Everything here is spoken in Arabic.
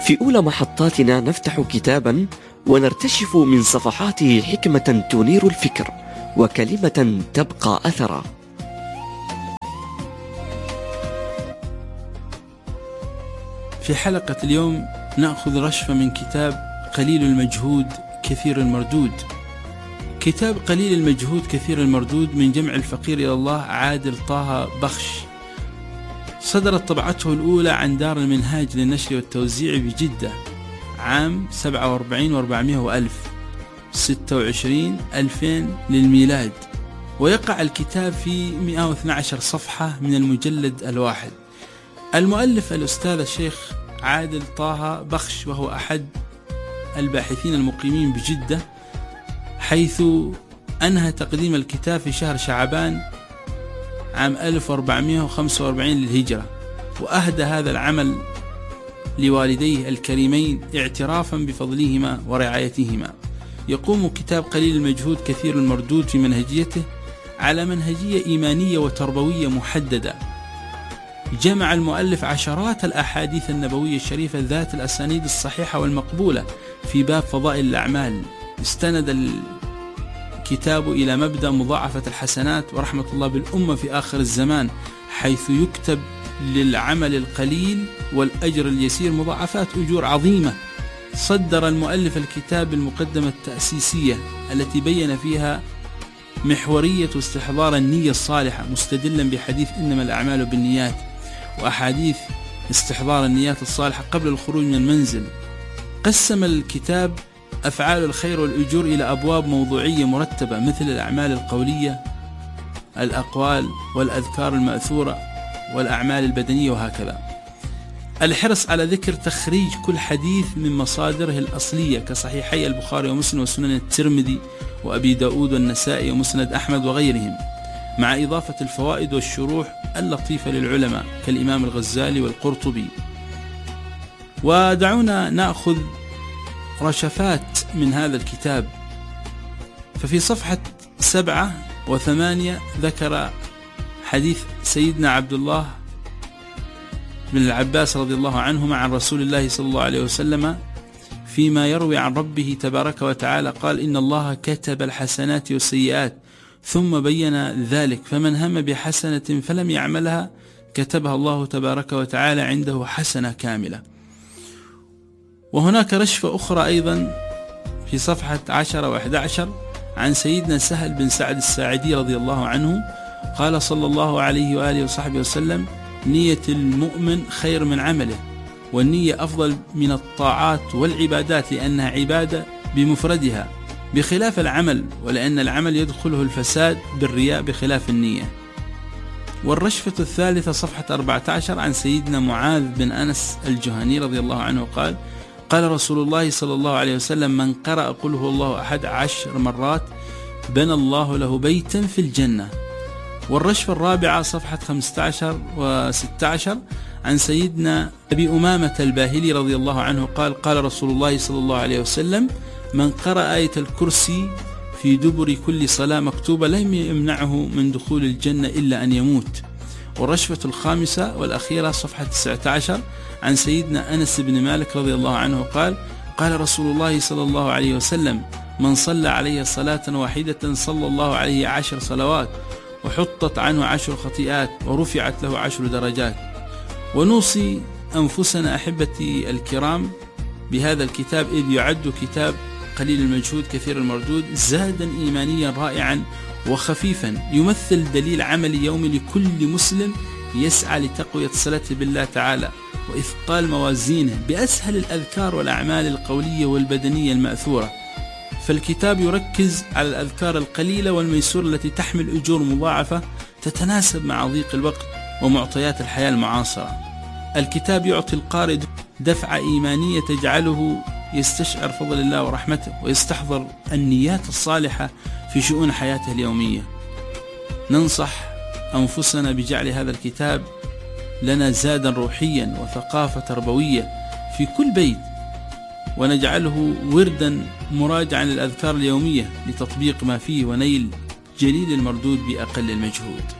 في أولى محطاتنا نفتح كتابا ونرتشف من صفحاته حكمة تنير الفكر وكلمة تبقى أثرا. في حلقة اليوم نأخذ رشفة من كتاب قليل المجهود كثير المردود. كتاب قليل المجهود كثير المردود من جمع الفقير إلى الله عادل طه بخش. صدرت طبعته الأولى عن دار المنهاج للنشر والتوزيع بجدة عام 47 و400 وألف 26/2000 للميلاد، ويقع الكتاب في 112 صفحة من المجلد الواحد. المؤلف الأستاذ الشيخ عادل طه بخش، وهو أحد الباحثين المقيمين بجدة، حيث أنهى تقديم الكتاب في شهر شعبان عام 1445 للهجرة، وأهدى هذا العمل لوالديه الكريمين اعترافا بفضلهما ورعايتهما. يقوم كتاب قليل المجهود كثير المردود في منهجيته على منهجية إيمانية وتربوية محددة. جمع المؤلف عشرات الأحاديث النبوية الشريفة ذات الأسانيد الصحيحة والمقبولة في باب فضائل الأعمال. استند الكتاب إلى مبدأ مضاعفة الحسنات ورحمة الله بالأمة في آخر الزمان، حيث يكتب للعمل القليل والأجر اليسير مضاعفات أجور عظيمة. صدر المؤلف الكتاب المقدمة التأسيسية التي بين فيها محورية استحضار النية الصالحة، مستدلا بحديث إنما الأعمال بالنيات، وأحاديث استحضار النيات الصالحة قبل الخروج من المنزل. قسم الكتاب أفعال الخير والأجور إلى أبواب موضوعية مرتبة، مثل الأعمال القولية، الأقوال والأذكار المأثورة، والأعمال البدنية، وهكذا. الحرص على ذكر تخريج كل حديث من مصادره الأصلية كصحيحي البخاري ومسلم وسنن الترمذي وأبي داود والنسائي ومسند أحمد وغيرهم، مع إضافة الفوائد والشروح اللطيفة للعلماء كالإمام الغزالي والقرطبي. ودعونا نأخذ رشفات من هذا الكتاب. ففي صفحة 7 و8 ذكر حديث سيدنا عبد الله بن العباس رضي الله عنهما عن رسول الله صلى الله عليه وسلم فيما يروي عن ربه تبارك وتعالى قال: إن الله كتب الحسنات والسيئات ثم بين ذلك، فمن هم بحسنة فلم يعملها كتبها الله تبارك وتعالى عنده حسنة كاملة. وهناك رشفة أخرى أيضا في صفحة 10 و11 عن سيدنا سهل بن سعد الساعدي رضي الله عنه قال صلى الله عليه وآله وصحبه وسلم: نية المؤمن خير من عمله، والنية أفضل من الطاعات والعبادات لأنها عبادة بمفردها بخلاف العمل، ولأن العمل يدخله الفساد بالرياء بخلاف النية. والرشفة الثالثة صفحة 14 عن سيدنا معاذ بن أنس الجهني رضي الله عنه قال: قال رسول الله صلى الله عليه وسلم: من قرأ قل هو الله أحد 10 مرات بنى الله له بيتا في الجنة. والرشفة الرابعة صفحة 15 و16 عن سيدنا أبي أمامة الباهلي رضي الله عنه قال: قال رسول الله صلى الله عليه وسلم: من قرأ آية الكرسي في دبر كل صلاة مكتوبة لم يمنعه من دخول الجنة إلا أن يموت. والرشفة الخامسة والأخيرة صفحة 19 عن سيدنا أنس بن مالك رضي الله عنه قال: قال رسول الله صلى الله عليه وسلم: من صلى عليه صلاة واحدة صلى الله عليه 10 صلوات، وحطت عنه 10 خطيئات، ورفعت له 10 درجات. ونوصي أنفسنا أحبتي الكرام بهذا الكتاب، إذ يعد كتاب قليل المجهود كثير المردود زادا إيمانيا رائعا وخفيفا، يمثل دليل عملي يومي لكل مسلم يسعى لتقوية صلته بالله تعالى وإثقال موازينه بأسهل الأذكار والأعمال القولية والبدنية المأثورة. فالكتاب يركز على الأذكار القليلة والميسورة التي تحمل أجور مضاعفة تتناسب مع ضيق الوقت ومعطيات الحياة المعاصرة. الكتاب يعطي القارئ دفعة إيمانية تجعله يستشعر فضل الله ورحمته ويستحضر النيات الصالحة في شؤون حياته اليومية. ننصح أنفسنا بجعل هذا الكتاب لنا زادا روحيا وثقافة تربوية في كل بيت، ونجعله وردا مراجعا للأذكار اليومية لتطبيق ما فيه ونيل جليل المردود بأقل المجهود.